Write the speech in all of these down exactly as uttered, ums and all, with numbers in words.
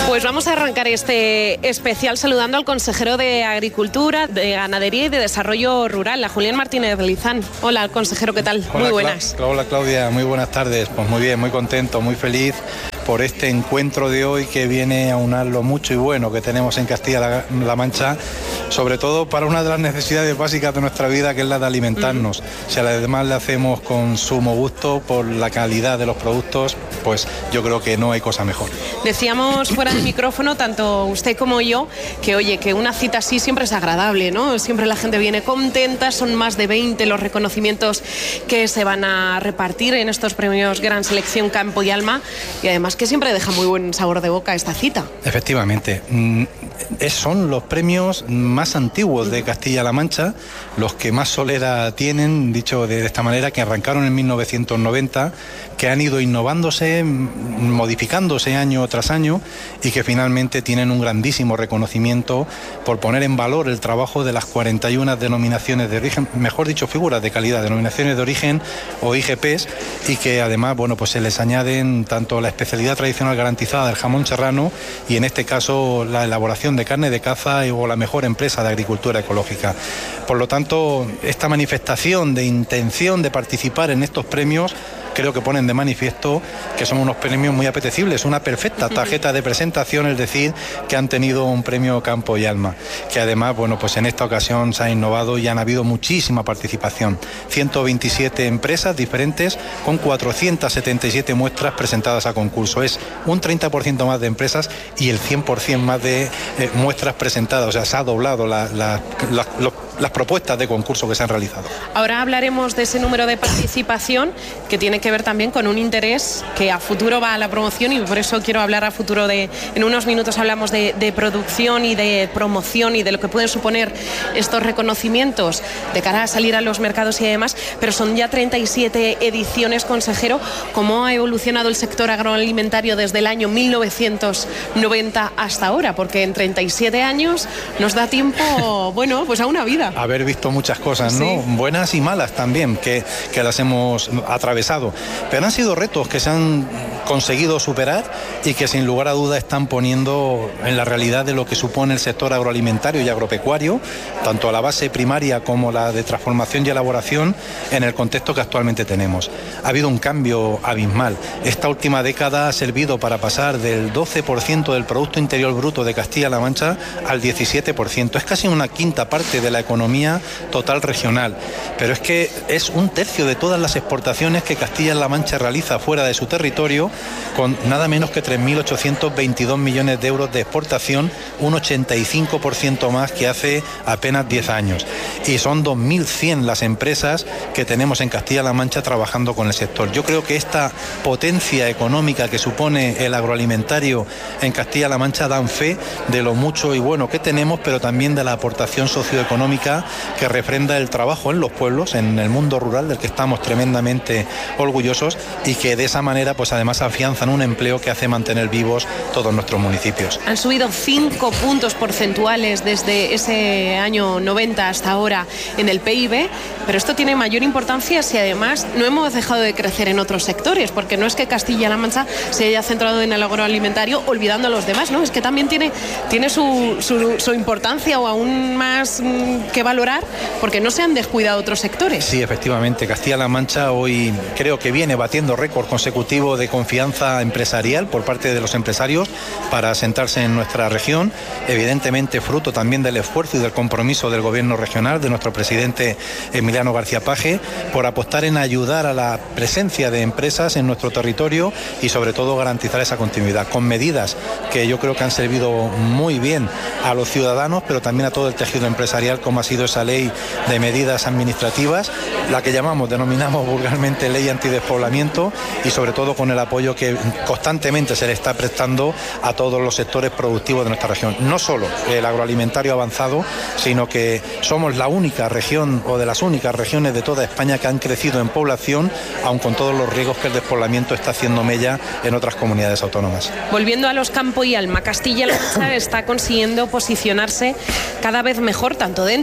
Pues vamos a arrancar este especial saludando al consejero de Agricultura, de Ganadería y de Desarrollo Rural, a Julián Martínez Lizán. Hola, consejero, ¿qué tal? Hola, muy buenas. Cla- Hola, Claudia, muy buenas tardes. Pues muy bien, muy contento, muy feliz por este encuentro de hoy que viene a aunar lo mucho y bueno que tenemos en Castilla-La Mancha, sobre todo para una de las necesidades básicas de nuestra vida, que es la de alimentarnos. Uh-huh. Si además le hacemos con sumo gusto por la calidad de los productos, pues yo creo que no hay cosa mejor. Decíamos fuera del micrófono, tanto usted como yo, que oye, que una cita así siempre es agradable, ¿no? Siempre la gente viene contenta, son más de veinte los reconocimientos que se van a repartir en estos premios Gran Selección Campo y Alma, y además que siempre deja muy buen sabor de boca esta cita. Efectivamente, son los premios más antiguos de Castilla-La Mancha, los que más solera tienen, dicho de esta manera, que arrancaron en mil novecientos noventa, que han ido innovándose, modificándose año tras año y que finalmente tienen un grandísimo reconocimiento por poner en valor el trabajo de las cuarenta y una denominaciones de origen, mejor dicho, figuras de calidad, denominaciones de origen o I G Ps, y que además, bueno, pues se les añaden tanto la especialidad tradicional garantizada del jamón serrano y en este caso la elaboración de carne de caza o la mejor empresa de agricultura ecológica. Por lo tanto, esta manifestación de intención de participar en estos premios creo que ponen de manifiesto que son unos premios muy apetecibles, una perfecta tarjeta de presentación, es decir, que han tenido un premio Campo y Alma, que además, bueno, pues en esta ocasión se ha innovado y han habido muchísima participación. ciento veintisiete empresas diferentes con cuatrocientas setenta y siete muestras presentadas a concurso. Es un treinta por ciento más de empresas y el cien por ciento más de eh, muestras presentadas, o sea, se ha doblado la, la, la, los, las propuestas de concurso que se han realizado. Ahora hablaremos de ese número de participación que tiene que ver también con un interés que a futuro va a la promoción, y por eso quiero hablar a futuro de, en unos minutos hablamos de, de producción y de promoción y de lo que pueden suponer estos reconocimientos de cara a salir a los mercados y demás, pero son ya treinta y siete ediciones, consejero. ¿Cómo ha evolucionado el sector agroalimentario desde el año mil novecientos noventa hasta ahora? Porque en treinta y siete años nos da tiempo, bueno, pues a una vida. Haber visto muchas cosas, ¿no? Sí. Buenas y malas también, que, que las hemos atravesado. Pero han sido retos que se han conseguido superar y que sin lugar a duda están poniendo en la realidad de lo que supone el sector agroalimentario y agropecuario, tanto a la base primaria como la de transformación y elaboración, en el contexto que actualmente tenemos. Ha habido un cambio abismal. Esta última década ha servido para pasar del doce por ciento del Producto Interior Bruto de Castilla-La Mancha al diecisiete por ciento. Es casi una quinta parte de la economía total regional. Pero es que es un tercio de todas las exportaciones que Castilla-La Mancha realiza fuera de su territorio, con nada menos que tres mil ochocientos veintidós millones de euros de exportación, un ochenta y cinco por ciento más que hace apenas diez años. Y son dos mil cien las empresas que tenemos en Castilla-La Mancha trabajando con el sector. Yo creo que esta potencia económica que supone el agroalimentario en Castilla-La Mancha dan fe de lo mucho y bueno que tenemos, pero también de la aportación socioeconómica que refrenda el trabajo en los pueblos, en el mundo rural, del que estamos tremendamente orgullosos, y que de esa manera pues además afianzan un empleo que hace mantener vivos todos nuestros municipios. Han subido cinco puntos porcentuales desde ese año noventa hasta ahora en el P I B, pero esto tiene mayor importancia si además no hemos dejado de crecer en otros sectores, porque no es que Castilla-La Mancha se haya centrado en el agroalimentario olvidando a los demás, ¿no? Es que también tiene, tiene su, su, su importancia o aún más mmm, que valorar, porque no se han descuidado otros sectores. Sí, efectivamente, Castilla-La Mancha hoy creo que viene batiendo récord consecutivo de confianza empresarial por parte de los empresarios para asentarse en nuestra región, evidentemente fruto también del esfuerzo y del compromiso del gobierno regional, de nuestro presidente Emiliano García Paje, por apostar en ayudar a la presencia de empresas en nuestro territorio y sobre todo garantizar esa continuidad, con medidas que yo creo que han servido muy bien a los ciudadanos, pero también a todo el tejido empresarial, como ha sido esa ley de medidas administrativas, la que llamamos, denominamos vulgarmente ley antidespoblamiento, y sobre todo con el apoyo que constantemente se le está prestando a todos los sectores productivos de nuestra región. No solo el agroalimentario avanzado, sino que somos la única región o de las únicas regiones de toda España que han crecido en población, aun con todos los riesgos que el despoblamiento está haciendo mella en otras comunidades autónomas. Volviendo a los Campo y Alma, Castilla-La Mancha está consiguiendo posicionarse cada vez mejor, tanto dentro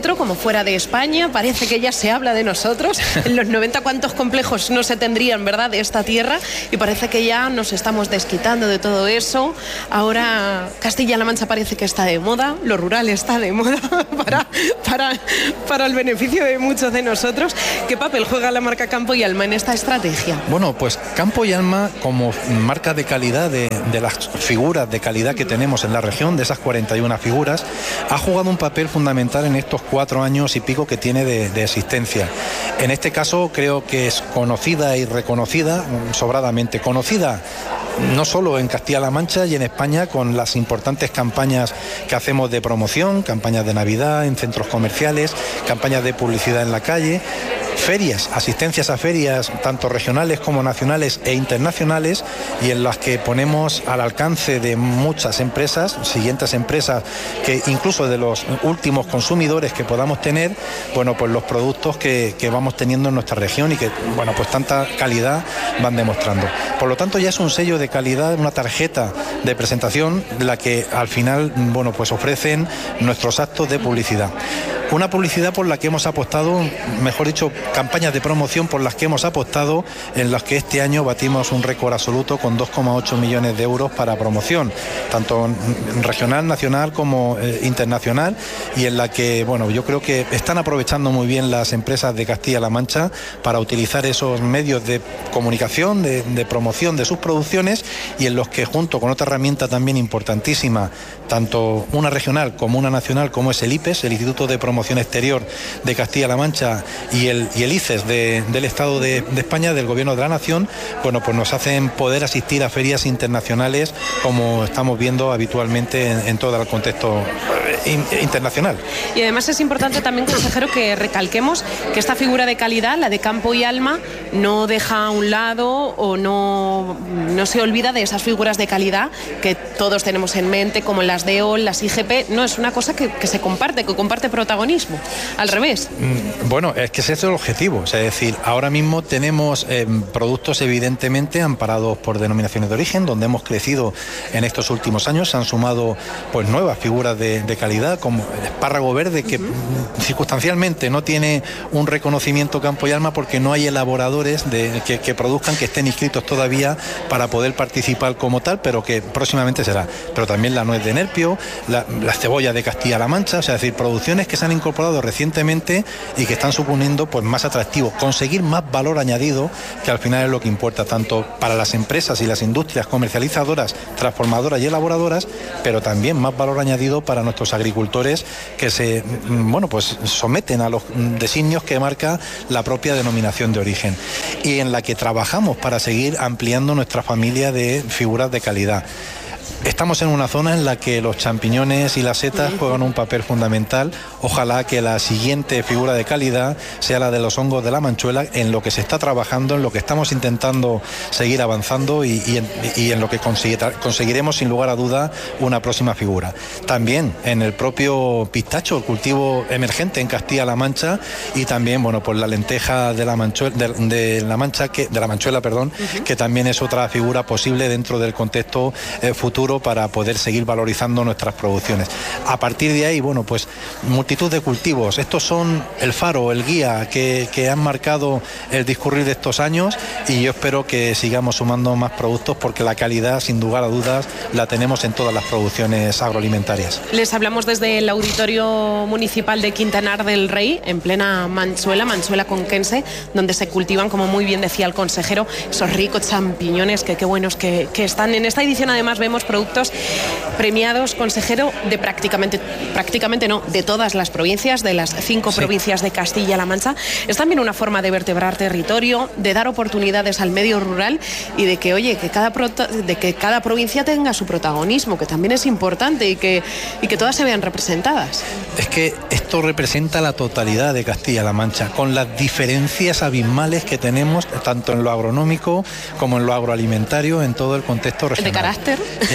dentro como fuera de España. Parece que ya se habla de nosotros. En los noventa cuántos complejos no se tendrían, ¿verdad?, de esta tierra, y parece que ya nos estamos desquitando de todo eso. Ahora Castilla-La Mancha parece que está de moda, lo rural está de moda para, para, para el beneficio de muchos de nosotros. ¿Qué papel juega la marca Campo y Alma en esta estrategia? Bueno, pues Campo y Alma, como marca de calidad de, de las figuras de calidad que tenemos en la región, de esas cuarenta y una figuras, ha jugado un papel fundamental en estos cuatro años y pico que tiene de, de existencia. En este caso creo que es conocida y reconocida, sobradamente conocida, no solo en Castilla-La Mancha y en España, con las importantes campañas que hacemos de promoción, campañas de Navidad en centros comerciales, campañas de publicidad en la calle, ferias, asistencias a ferias tanto regionales como nacionales e internacionales, y en las que ponemos al alcance de muchas empresas, siguientes empresas, que incluso de los últimos consumidores que podamos tener, bueno, pues los productos que, que vamos teniendo en nuestra región y que, bueno, pues tanta calidad van demostrando. Por lo tanto, ya es un sello de calidad, una tarjeta de presentación, la que al final, bueno, pues ofrecen nuestros actos de publicidad. Una publicidad por la que hemos apostado, mejor dicho, campañas de promoción por las que hemos apostado, en las que este año batimos un récord absoluto con dos coma ocho millones de euros para promoción, tanto regional, nacional como eh, internacional, y en la que, bueno, yo creo que están aprovechando muy bien las empresas de Castilla-La Mancha para utilizar esos medios de comunicación, de, de promoción de sus producciones, y en los que, junto con otra herramienta también importantísima, tanto una regional como una nacional, como es el I P E S, el Instituto de Promoción Exterior de Castilla-La Mancha, y el, y el I C E S de, del Estado de, de España, del Gobierno de la Nación, bueno, pues nos hacen poder asistir a ferias internacionales, como estamos viendo habitualmente en, en todo el contexto in, internacional. Y además es importante también, consejero, que recalquemos que esta figura de calidad, la de Campo y Alma, no deja a un lado o no, no se olvida de esas figuras de calidad que todos tenemos en mente, como las D E O L, las I G P. No es una cosa que, que se comparte, que comparte protagonismo, al revés. Bueno, es que ese es el objetivo, o sea, es decir, ahora mismo tenemos eh, productos evidentemente amparados por denominaciones de origen, donde hemos crecido en estos últimos años. Se han sumado pues nuevas figuras de, de calidad, como el espárrago verde, que uh-huh. circunstancialmente no tiene un reconocimiento Campo y Alma porque no hay elaboradores de, que, que produzcan, que estén inscritos todavía para poder participar como tal, pero que próximamente será. Pero también la nuez de Nerpio, la, la cebolla de Castilla-La Mancha, o sea, es decir, producciones que se han incorporado recientemente y que están suponiendo pues más atractivo, conseguir más valor añadido, que al final es lo que importa tanto para las empresas y las industrias comercializadoras, transformadoras y elaboradoras, pero también más valor añadido para nuestros agricultores, que se, bueno, pues someten a los designios que marca la propia denominación de origen, y en la que trabajamos para seguir ampliando nuestra familia de figuras de calidad. Estamos en una zona en la que los champiñones y las setas juegan un papel fundamental. Ojalá que la siguiente figura de calidad sea la de los hongos de la Manchuela, en lo que se está trabajando, en lo que estamos intentando seguir avanzando y, y, en, y en lo que conseguiremos sin lugar a duda una próxima figura. También en el propio pistacho, el cultivo emergente en Castilla-La Mancha, y también, bueno, pues la lenteja de la Manchuela, de, de la Mancha, que, de la Manchuela, perdón, uh-huh. que también es otra figura posible dentro del contexto eh, futuro para poder seguir valorizando nuestras producciones. A partir de ahí, bueno, pues multitud de cultivos. Estos son el faro, el guía que, que han marcado el discurrir de estos años, y yo espero que sigamos sumando más productos, porque la calidad, sin lugar a dudas, la tenemos en todas las producciones agroalimentarias. Les hablamos desde el Auditorio Municipal de Quintanar del Rey, en plena Manchuela, Manchuela conquense, donde se cultivan, como muy bien decía el consejero, esos ricos champiñones que qué buenos que, que están. En esta edición además vemos productos premiados, consejero, de prácticamente, prácticamente no, de todas las provincias, de las cinco sí. provincias de Castilla-La Mancha. Es también una forma de vertebrar territorio, de dar oportunidades al medio rural, y de que, oye, que cada, prota- de que cada provincia tenga su protagonismo, que también es importante, y que, y que todas se vean representadas. Es que esto representa la totalidad de Castilla-La Mancha, con las diferencias abismales que tenemos, tanto en lo agronómico como en lo agroalimentario, en todo el contexto regional. ¿De carácter? Eh,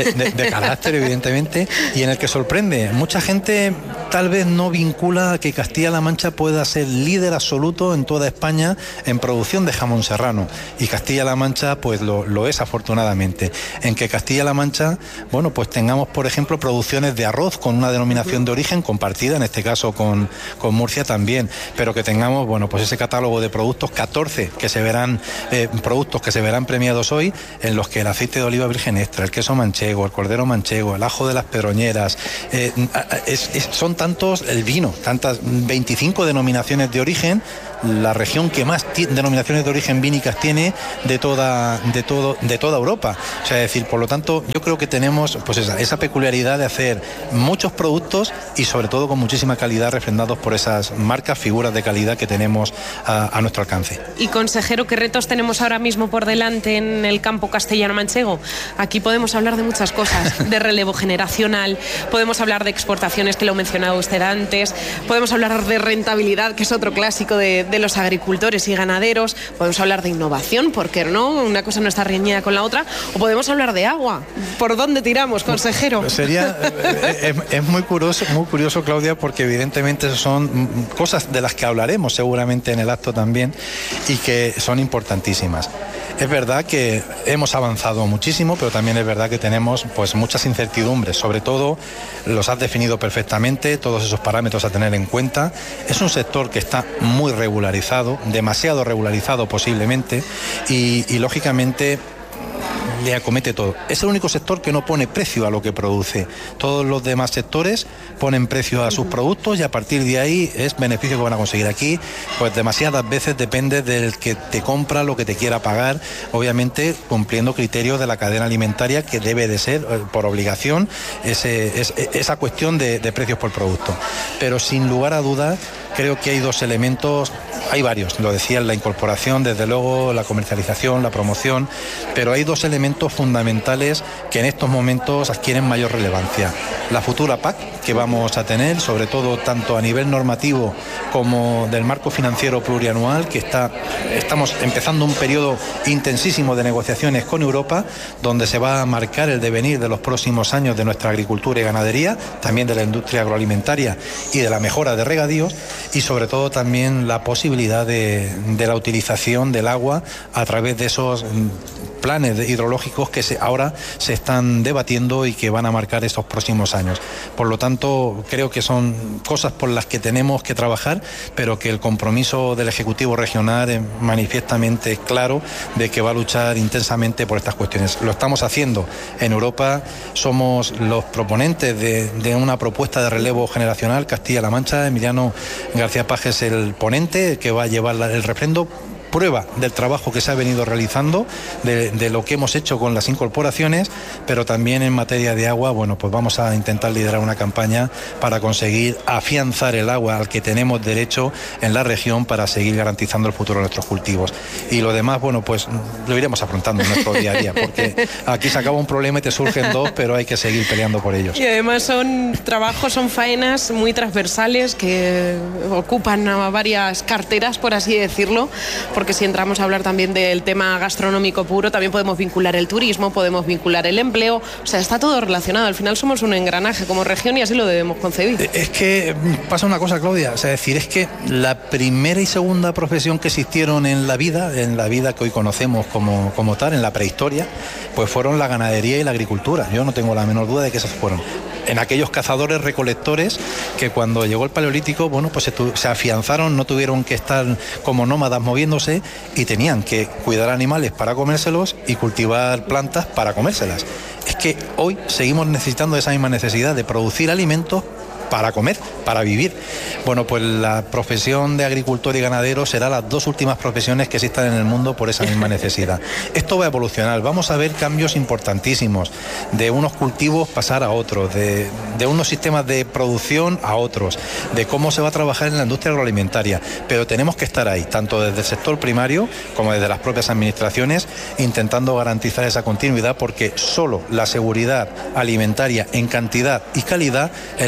de, de carácter, evidentemente, y en el que sorprende. Mucha gente tal vez no vincula que Castilla-La Mancha pueda ser líder absoluto en toda España en producción de jamón serrano, y Castilla-La Mancha pues lo, lo es afortunadamente. En que Castilla-La Mancha, bueno, pues tengamos, por ejemplo, producciones de arroz con una denominación de origen compartida, en este caso con, con Murcia también, pero que tengamos, bueno, pues ese catálogo de productos, catorce que se verán, eh, productos que se verán premiados hoy, en los que el aceite de oliva virgen extra, el queso manchego, el cordero manchego, el ajo de las Pedroñeras, eh, es, es, son tantos, el vino, tantas, veinticinco denominaciones de origen, la región que más denominaciones de origen vínicas tiene de toda, de todo, de toda Europa. O sea, es decir, por lo tanto, yo creo que tenemos pues esa, esa peculiaridad de hacer muchos productos y sobre todo con muchísima calidad, refrendados por esas marcas, figuras de calidad que tenemos a, a nuestro alcance. Y consejero, ¿qué retos tenemos ahora mismo por delante en el campo castellano-manchego? Aquí podemos hablar de muchas cosas, de relevo generacional, podemos hablar de exportaciones, que lo mencionaba usted antes, podemos hablar de rentabilidad, que es otro clásico de de los agricultores y ganaderos, podemos hablar de innovación, ¿por qué no? Una cosa no está reñida con la otra, o podemos hablar de agua. ¿Por dónde tiramos, consejero? Sería, es, es muy curioso, muy curioso, Claudia, porque evidentemente son cosas de las que hablaremos seguramente en el acto también y que son importantísimas. Es verdad que hemos avanzado muchísimo, pero también es verdad que tenemos pues muchas incertidumbres, sobre todo los has definido perfectamente, todos esos parámetros a tener en cuenta. Es un sector que está muy regularizado, demasiado regularizado posiblemente, y, y lógicamente le acomete todo. Es el único sector que no pone precio a lo que produce. Todos los demás sectores ponen precio a sus productos y a partir de ahí es beneficio que van a conseguir. Aquí, pues demasiadas veces depende del que te compra lo que te quiera pagar, obviamente cumpliendo criterios de la cadena alimentaria, que debe de ser por obligación ese, es, esa cuestión de, de precios por producto. Pero sin lugar a dudas, creo que hay dos elementos, hay varios, lo decía, la incorporación, desde luego, la comercialización, la promoción, pero hay dos elementos fundamentales que en estos momentos adquieren mayor relevancia. La futura P A C que vamos a tener, sobre todo tanto a nivel normativo como del marco financiero plurianual, que está, estamos empezando un periodo intensísimo de negociaciones con Europa, donde se va a marcar el devenir de los próximos años de nuestra agricultura y ganadería, también de la industria agroalimentaria y de la mejora de regadíos, y sobre todo también la posibilidad de, de la utilización del agua a través de esos planes hidrológicos que se, ahora se están debatiendo y que van a marcar estos próximos años. Por lo tanto, creo que son cosas por las que tenemos que trabajar, pero que el compromiso del Ejecutivo regional es manifiestamente claro de que va a luchar intensamente por estas cuestiones. Lo estamos haciendo en Europa, somos los proponentes de, de una propuesta de relevo generacional Castilla-La Mancha. Emiliano García Paje es el ponente que va a llevar el refrendo, prueba del trabajo que se ha venido realizando, de, de lo que hemos hecho con las incorporaciones, pero también en materia de agua, bueno, pues vamos a intentar liderar una campaña para conseguir afianzar el agua al que tenemos derecho en la región para seguir garantizando el futuro de nuestros cultivos. Y lo demás, bueno, pues lo iremos afrontando en nuestro día a día, porque aquí se acaba un problema y te surgen dos, pero hay que seguir peleando por ellos. Y además son trabajos, son faenas muy transversales que ocupan a varias carteras, por así decirlo, porque si entramos a hablar también del tema gastronómico puro, también podemos vincular el turismo, podemos vincular el empleo, o sea, está todo relacionado. Al final somos un engranaje como región y así lo debemos concebir. Es que pasa una cosa, Claudia, o sea, es decir, es que la primera y segunda profesión que existieron en la vida, en la vida que hoy conocemos como, como tal, en la prehistoria, pues fueron la ganadería y la agricultura. Yo no tengo la menor duda de que esas fueron. En aquellos cazadores recolectores que cuando llegó el Paleolítico, bueno, pues se, tu, se afianzaron, no tuvieron que estar como nómadas moviéndose y tenían que cuidar animales para comérselos y cultivar plantas para comérselas. Es que hoy seguimos necesitando esa misma necesidad de producir alimentos para comer, para vivir. Bueno, pues la profesión de agricultor y ganadero será las dos últimas profesiones que existan en el mundo por esa misma necesidad. Esto va a evolucionar, vamos a ver cambios importantísimos, de unos cultivos pasar a otros, de, de unos sistemas de producción a otros, de cómo se va a trabajar en la industria agroalimentaria, pero tenemos que estar ahí, tanto desde el sector primario como desde las propias administraciones, intentando garantizar esa continuidad, porque solo la seguridad alimentaria en cantidad y calidad es la que puede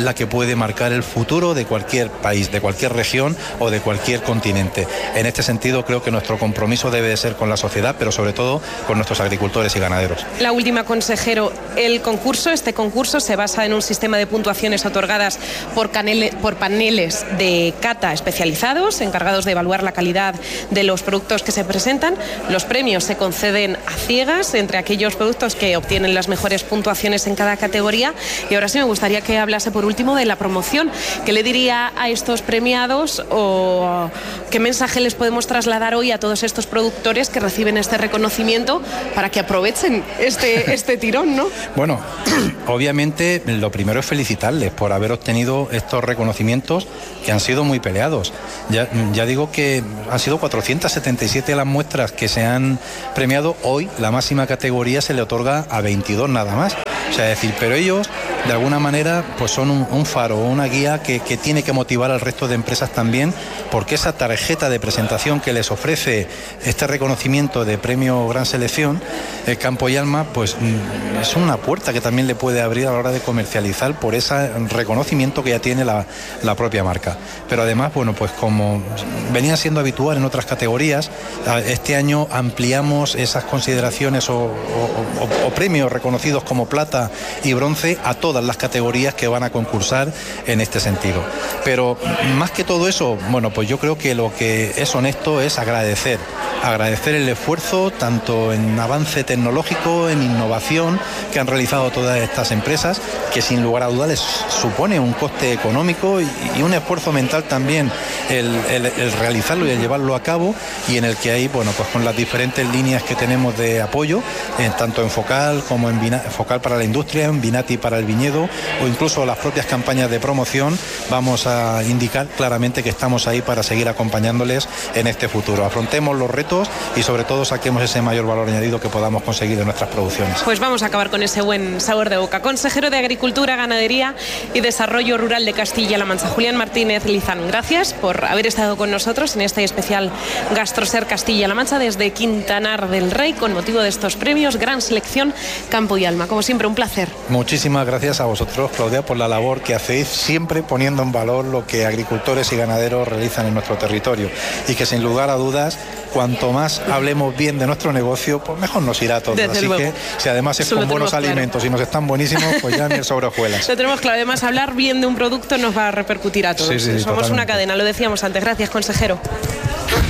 puede marcar el futuro de cualquier país, de cualquier región o de cualquier continente. En este sentido, creo que nuestro compromiso debe de ser con la sociedad, pero sobre todo con nuestros agricultores y ganaderos. La última, consejero, el concurso, este concurso se basa en un sistema de puntuaciones otorgadas por, canele, por paneles de cata especializados, encargados de evaluar la calidad de los productos que se presentan. Los premios se conceden a ciegas entre aquellos productos que obtienen las mejores puntuaciones en cada categoría. Y ahora sí me gustaría que hablase por último de la promoción. ¿Qué le diría a estos premiados o qué mensaje les podemos trasladar hoy a todos estos productores que reciben este reconocimiento para que aprovechen este, este tirón, ¿no? Bueno, obviamente lo primero es felicitarles por haber obtenido estos reconocimientos que han sido muy peleados. Ya, ya digo que han sido cuatrocientas setenta y siete las muestras que se han premiado. Hoy la máxima categoría se le otorga a veintidós nada más. O sea, es decir, pero ellos de alguna manera pues son un, un faro, una guía que, que tiene que motivar al resto de empresas también, porque esa tarjeta de presentación que les ofrece este reconocimiento de premio Gran Selección, el Campo y Alma, pues es una puerta que también le puede abrir a la hora de comercializar por ese reconocimiento que ya tiene la, la propia marca. Pero además, bueno, pues como venía siendo habitual en otras categorías, este año ampliamos esas consideraciones o, o, o, o premios reconocidos como plata y bronce a todas las categorías que van a concursar en este sentido. Pero más que todo eso, bueno, pues yo creo que lo que es honesto es agradecer, agradecer el esfuerzo tanto en avance tecnológico, en innovación que han realizado todas estas empresas, que sin lugar a dudas les supone un coste económico y, y un esfuerzo mental también el, el, el realizarlo y el llevarlo a cabo, y en el que hay, bueno, pues con las diferentes líneas que tenemos de apoyo, eh, tanto en Focal como en Vina, Focal para la industria, en Vinati para el viñedo, o incluso las propias campañas de promoción, vamos a indicar claramente que estamos ahí para seguir acompañándoles en este futuro. Afrontemos los retos y sobre todo saquemos ese mayor valor añadido que podamos conseguir de nuestras producciones. Pues vamos a acabar con ese buen sabor de boca. Consejero de Agricultura, Ganadería y Desarrollo Rural de Castilla-La Mancha, Julián Martínez Lizán, gracias por haber estado con nosotros en este especial GastroSer Castilla-La Mancha desde Quintanar del Rey con motivo de estos premios Gran Selección Campo y Alma. Como siempre, un placer. Muchísimas gracias a vosotros, Claudia, por la labor que hacéis, siempre poniendo en valor lo que agricultores y ganaderos realizan en nuestro territorio, y que sin lugar a dudas, cuanto más hablemos bien de nuestro negocio, pues mejor nos irá a todos. Desde Así luego. que si además es Eso con buenos claro. alimentos y nos están buenísimos, pues ya ni sobre hojuelas. Lo tenemos claro. Además, hablar bien de un producto nos va a repercutir a todos. Sí, sí, sí, Somos totalmente. Una cadena, lo decíamos antes. Gracias, consejero.